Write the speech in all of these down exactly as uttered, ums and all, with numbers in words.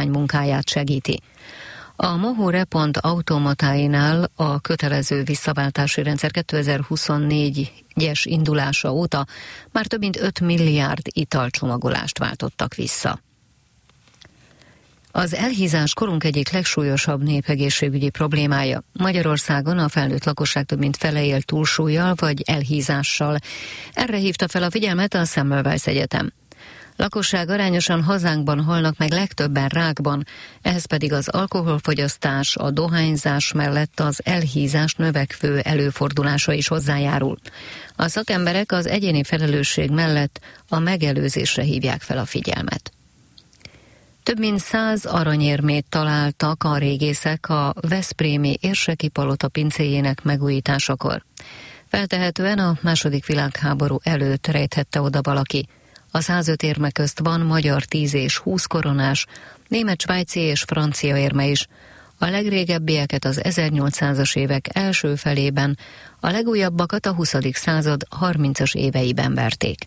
kormány munkáját segíti. A Mohure pont automatáinál a kötelező visszaváltási rendszer kétezer-huszonnégyes indulása óta már több mint öt milliárd italcsomagolást váltottak vissza. Az elhízás korunk egyik legsúlyosabb népegészségügyi problémája. Magyarországon a felnőtt lakosság több mint fele él túlsúllyal vagy elhízással. Erre hívta fel a figyelmet a Semmelweis Egyetem. Lakosság arányosan hazánkban halnak meg legtöbben rákban, ehhez pedig az alkoholfogyasztás, a dohányzás mellett az elhízás növekvő előfordulása is hozzájárul. A szakemberek az egyéni felelősség mellett a megelőzésre hívják fel a figyelmet. Több mint száz aranyérmét találtak a régészek a veszprémi Érseki palota pincéjének megújításakor. Feltehetően a második világháború előtt rejthette oda valaki. A százöt érme közt van magyar tíz és húsz koronás, német, svájci és francia érme is. A legrégebbieket az ezernyolcszázas évek első felében, a legújabbakat a huszadik század harmincas éveiben verték.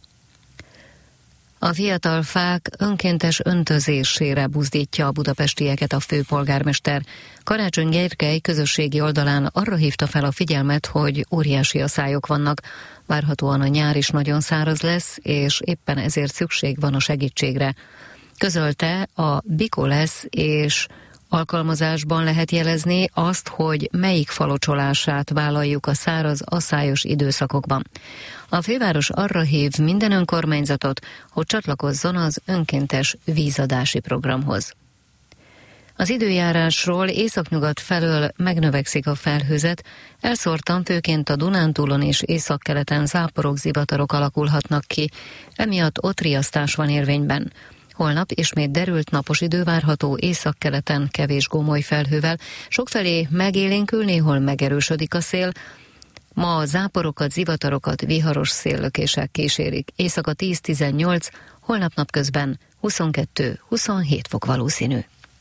A fiatal fák önkéntes öntözésére buzdítja a budapestieket a főpolgármester. Karácsony Gergely közösségi oldalán arra hívta fel a figyelmet, hogy óriási aszályok vannak. Várhatóan a nyár is nagyon száraz lesz, és éppen ezért szükség van a segítségre. Közölte, a Biko lesz, és alkalmazásban lehet jelezni azt, hogy melyik falocsolását vállaljuk a száraz, aszályos időszakokban. A főváros arra hív minden önkormányzatot, hogy csatlakozzon az önkéntes vízadási programhoz. Az időjárásról északnyugat felől megnövekszik a felhőzet, elszórtan főként a Dunántúlon és északkeleten záporok, zivatarok alakulhatnak ki, emiatt ott riasztás van érvényben. Holnap ismét derült napos idő várható, északkeleten kevés gomoly felhővel, sokfelé megélénkül, néhol megerősödik a szél. Ma a záporokat, zivatarokat viharos széllökések kísérik. Éjszaka tíz-tizennyolc, holnap napközben huszonkettő-huszonhét fok valószínű.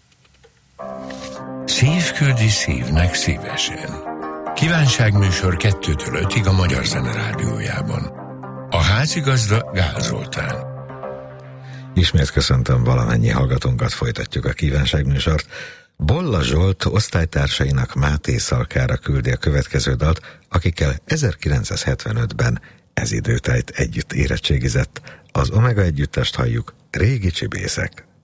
Szív küldi szívnek szívesen. Kívánságműsor kettőtől ötig a Magyar Zene Rádiójában. A házigazda Gál Zoltán. Ismét köszöntöm valamennyi hallgatónkat, folytatjuk a kívánságműsort. Bolla Zsolt osztálytársainak Máté Szalkára küldi a következő dalt, akikkel ezerkilencszázhetvenötben ez időtájt együtt érettségizett. Az Omega együttest halljuk, Régi csibészek.